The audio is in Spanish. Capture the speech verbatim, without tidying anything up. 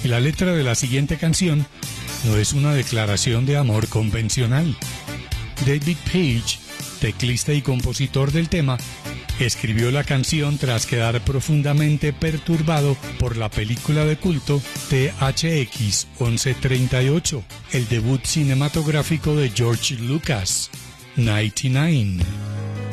la letra de la siguiente canción no es una declaración de amor convencional. David Page, teclista y compositor del tema, escribió la canción tras quedar profundamente perturbado por la película de culto T H X once treinta y ocho, el debut cinematográfico de George Lucas, noventa y nueve.